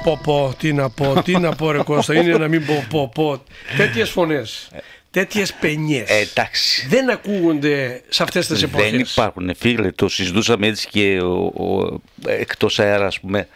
Τι να πω ρε Κώστα, είναι να μην πω. Τέτοιες φωνές, τέτοιες παινιές δεν ακούγονται σε αυτές τις εποχές. Δεν υπάρχουν, φίλε, το συζητούσαμε έτσι και εκτός αέρα, ας πούμε.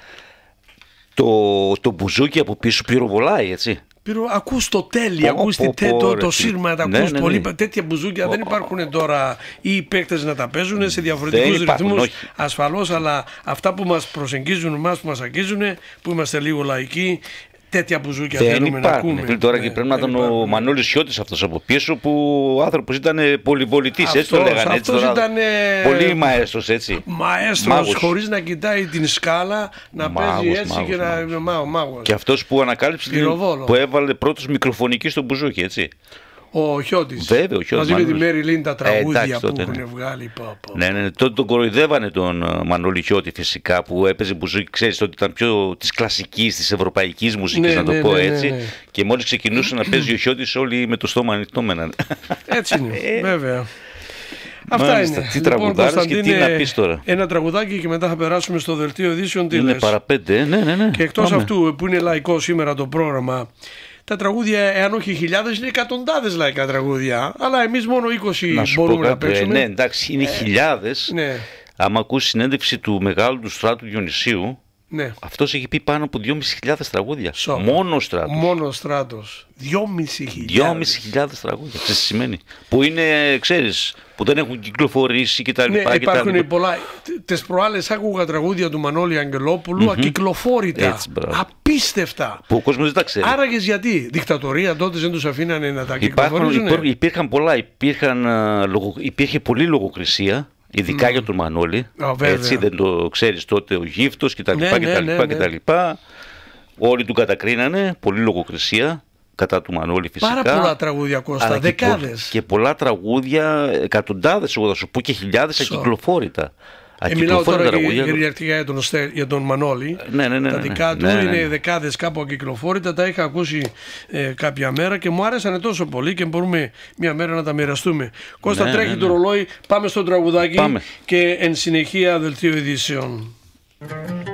Το μπουζούκι από πίσω πυροβολάει, έτσι. Ακούς το τέλει, ακούς το σύρμα, ακούς πολύ. Τέτοια μπουζούκια δεν υπάρχουν τώρα. Οι παίκτες να τα παίζουν σε διαφορετικούς ρυθμούς, ασφαλώς, αλλά αυτά που μας προσεγγίζουν, εμάς που μας αγγίζουν, που είμαστε λίγο λαϊκοί, τέτοια μπουζούκια θέλουμε να ακούμε. Τώρα και πρέπει να ήταν ο Μανώλης Σιώτης αυτός από πίσω, που ο άνθρωπος ήταν πολυβολητής, έτσι το λέγανε. Αυτός ήταν πολύ μαέστρος, έτσι. Μαέστρος, χωρίς να κοιτάει την σκάλα, να παίζει έτσι και να είναι μάγος. Και αυτός που ανακάλυψε, που έβαλε πρώτος μικροφωνική στο μπουζούκι, έτσι. Ο Χιώτης. Βέβαια, ο Χιώτης. Μαζί με τη Μέρι Λίν τα τραγούδια που έχουν βγάλει. Ναι. Τότε τον κοροϊδεύανε τον Μανώλη Χιώτη, φυσικά, που έπαιζε μπουζούκι. Ξέρεις ότι ήταν πιο της κλασικής, της ευρωπαϊκής μουσικής, να το πω έτσι. Και μόλις ξεκινούσε να παίζει ο Χιώτης, όλοι με το στόμα ανοιχτό μέναν. Έτσι είναι, βέβαια. Αυτά είναι. Τι τραγουδάρες και τι να πεις τώρα. Ένα τραγουδάκι και μετά θα περάσουμε στο δελτίο ειδήσεων. Είναι παραπέντε, ναι. Και εκτός αυτού που είναι λαϊκό σήμερα το πρόγραμμα, τα τραγούδια, εάν όχι χιλιάδες, είναι εκατοντάδες λαϊκά τραγούδια. Αλλά εμείς μόνο 20 μπορούμε να παίξουμε. Ναι, εντάξει, είναι χιλιάδες. Ναι. Άμα ακούσει συνέντευξη του μεγάλου του Στράτου Διονυσίου, ναι, αυτός έχει πει πάνω από 2.500 τραγούδια. Μόνο Στράτος. 2.500 τραγούδια. Τι σημαίνει. Που είναι, ξέρεις, που δεν έχουν κυκλοφορήσει κτλ. Ναι, υπάρχουν πολλά. Τις προάλλες άκουγα τραγούδια του Μανώλη Αγγελόπουλου, ακυκλοφόρητα. Απίστευτα. Που ο κόσμος δεν τα ξέρει. Άραγες γιατί? Δικτατορία, τότε δεν τους αφήνανε να τα κυκλοφορήσουν. Υπήρχαν πολλά. Υπήρχε πολλή λογοκρισία. Ειδικά για τον Μανώλη, έτσι δεν το ξέρεις τότε, ο γύφτος κτλ. Όλοι του κατακρίνανε, πολλή λογοκρισία κατά του Μανώλη φυσικά. Πάρα πολλά τραγούδια, Κώστα, δεκάδες. Και πολλά τραγούδια, εκατοντάδες, εγώ θα σου πω, και χιλιάδες ακυκλοφόρητα. Μιλάω τώρα κυριαρχικά για τον Μανώλη. Τα δικά του είναι δεκάδες κάπου ακυκλοφόρητα. Τα είχα ακούσει κάποια μέρα και μου άρεσανε τόσο πολύ και μπορούμε μια μέρα να τα μοιραστούμε. Κώστα, τρέχει το ρολόι. Πάμε στο τραγουδάκι και εν συνεχεία δελτίο ειδήσεων.